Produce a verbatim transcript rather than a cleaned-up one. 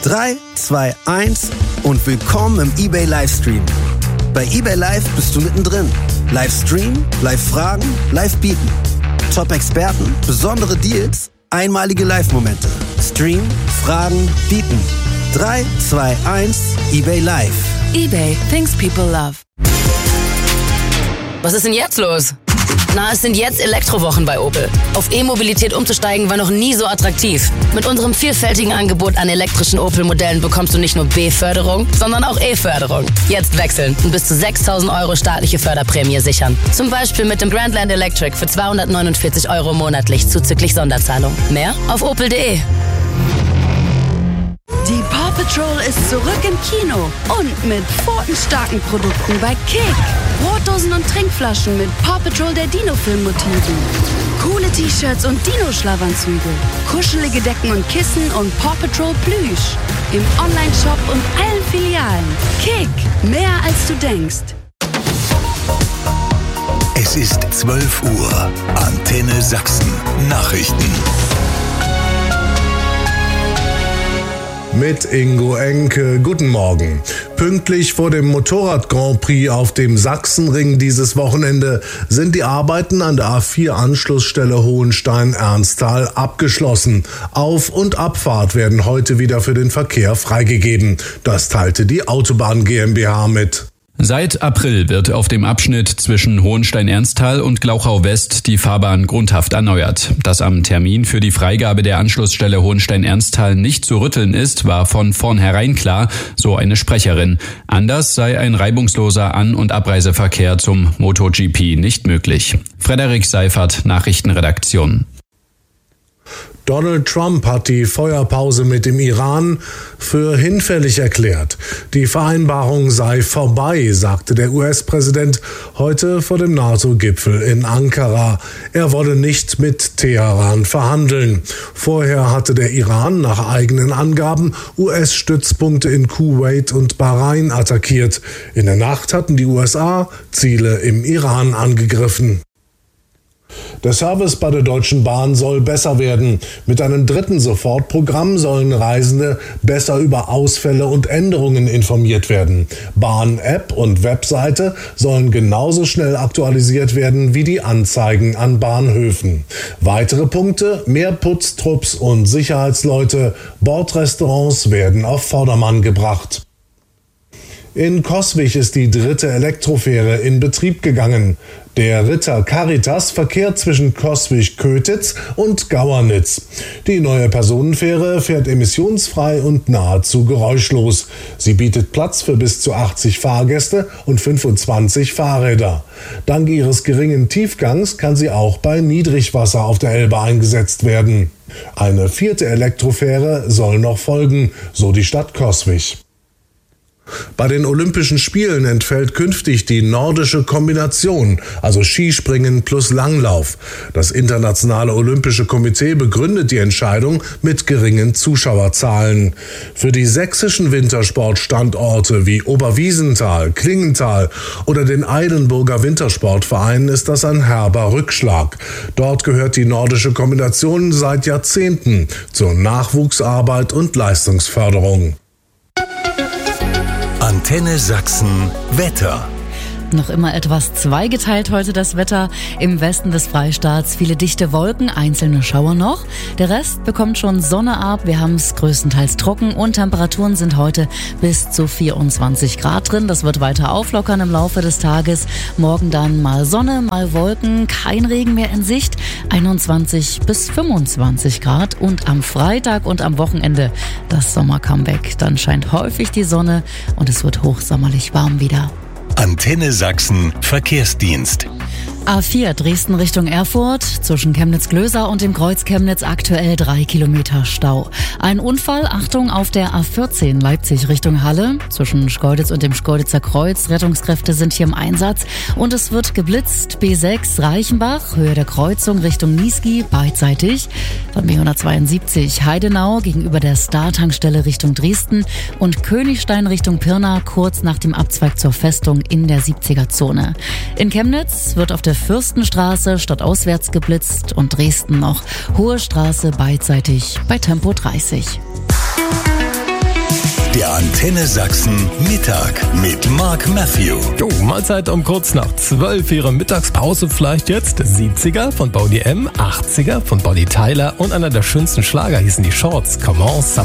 drei, zwei, eins und willkommen im eBay Livestream. Bei eBay Live bist du mittendrin. Livestream, Live-Fragen, Live-Bieten. Top-Experten, besondere Deals, einmalige Live-Momente. Stream, Fragen, Bieten. drei, zwei, eins, eBay Live. eBay, things people love. Was ist denn jetzt los? Na, es sind jetzt Elektrowochen bei Opel. Auf E-Mobilität umzusteigen war noch nie so attraktiv. Mit unserem vielfältigen Angebot an elektrischen Opel-Modellen bekommst du nicht nur B-Förderung, sondern auch E-Förderung. Jetzt wechseln und bis zu sechstausend Euro staatliche Förderprämie sichern. Zum Beispiel mit dem Grandland Electric für zweihundertneunundvierzig Euro monatlich zuzüglich Sonderzahlung. Mehr auf opel punkt de. Die Paw Patrol ist zurück im Kino und mit pfotenstarken Produkten bei Kick. Brotdosen und Trinkflaschen mit Paw Patrol der Dino-Film-Motiven. Coole T-Shirts und Dino-Schlafanzüge. Kuschelige Decken und Kissen und Paw Patrol Plüsch. Im Online-Shop und allen Filialen. Kick, mehr als du denkst. Es ist zwölf Uhr. Antenne Sachsen. Nachrichten. Mit Ingo Enke. Guten Morgen. Pünktlich vor dem Motorrad-Grand Prix auf dem Sachsenring dieses Wochenende sind die Arbeiten an der A vier Anschlussstelle Hohenstein-Ernsthal abgeschlossen. Auf- und Abfahrt werden heute wieder für den Verkehr freigegeben. Das teilte die Autobahn GmbH mit. Seit April wird auf dem Abschnitt zwischen Hohenstein-Ernsthal und Glauchau-West die Fahrbahn grundhaft erneuert. Dass am Termin für die Freigabe der Anschlussstelle Hohenstein-Ernsthal nicht zu rütteln ist, war von vornherein klar, so eine Sprecherin. Anders sei ein reibungsloser An- und Abreiseverkehr zum MotoGP nicht möglich. Frederik Seifert, Nachrichtenredaktion. Donald Trump hat die Feuerpause mit dem Iran für hinfällig erklärt. Die Vereinbarung sei vorbei, sagte der U S-Präsident heute vor dem NATO-Gipfel in Ankara. Er wolle nicht mit Teheran verhandeln. Vorher hatte der Iran nach eigenen Angaben U S-Stützpunkte in Kuwait und Bahrain attackiert. In der Nacht hatten die U S A Ziele im Iran angegriffen. Der Service bei der Deutschen Bahn soll besser werden. Mit einem dritten Sofortprogramm sollen Reisende besser über Ausfälle und Änderungen informiert werden. Bahn-App und Webseite sollen genauso schnell aktualisiert werden wie die Anzeigen an Bahnhöfen. Weitere Punkte: mehr Putztrupps und Sicherheitsleute, Bordrestaurants werden auf Vordermann gebracht. In Coswig ist die dritte Elektrofähre in Betrieb gegangen. Der Ritter Caritas verkehrt zwischen Coswig-Kötitz und Gauernitz. Die neue Personenfähre fährt emissionsfrei und nahezu geräuschlos. Sie bietet Platz für bis zu achtzig Fahrgäste und fünfundzwanzig Fahrräder. Dank ihres geringen Tiefgangs kann sie auch bei Niedrigwasser auf der Elbe eingesetzt werden. Eine vierte Elektrofähre soll noch folgen, so die Stadt Coswig. Bei den Olympischen Spielen entfällt künftig die nordische Kombination, also Skispringen plus Langlauf. Das Internationale Olympische Komitee begründet die Entscheidung mit geringen Zuschauerzahlen. Für die sächsischen Wintersportstandorte wie Oberwiesenthal, Klingenthal oder den Eilenburger Wintersportverein ist das ein herber Rückschlag. Dort gehört die nordische Kombination seit Jahrzehnten zur Nachwuchsarbeit und Leistungsförderung. Antenne Sachsen Wetter. Noch immer etwas zweigeteilt heute das Wetter. Im Westen des Freistaats viele dichte Wolken, einzelne Schauer noch. Der Rest bekommt schon Sonne ab. Wir haben es größtenteils trocken und Temperaturen sind heute bis zu vierundzwanzig Grad drin. Das wird weiter auflockern im Laufe des Tages. Morgen dann mal Sonne, mal Wolken, kein Regen mehr in Sicht. einundzwanzig bis fünfundzwanzig Grad und am Freitag und am Wochenende das Sommer-Comeback. Dann scheint häufig die Sonne und es wird hochsommerlich warm wieder. Antenne Sachsen Verkehrsdienst. A vier Dresden Richtung Erfurt, zwischen Chemnitz-Glöser und dem Kreuz Chemnitz aktuell drei Kilometer Stau. Ein Unfall, Achtung, auf der A vierzehn Leipzig Richtung Halle, zwischen Schkeuditz und dem Schkeuditzer Kreuz. Rettungskräfte sind hier im Einsatz und es wird geblitzt. B sechs Reichenbach, Höhe der Kreuzung Richtung Niesky, beidseitig. Dann B hundertzweiundsiebzig Heidenau gegenüber der Star-Tankstelle Richtung Dresden und Königstein Richtung Pirna, kurz nach dem Abzweig zur Festung in der siebziger-Zone. In Chemnitz wird auf der Fürstenstraße stadtauswärts geblitzt und Dresden noch Hohe Straße beidseitig bei Tempo dreißig. Der Antenne Sachsen Mittag mit Mark Matthew. Jo, Mahlzeit um kurz nach zwölf. Ihre Mittagspause vielleicht jetzt. siebziger von Body M, achtziger von Body Tyler und einer der schönsten Schlager hießen die Shorts. Comment ça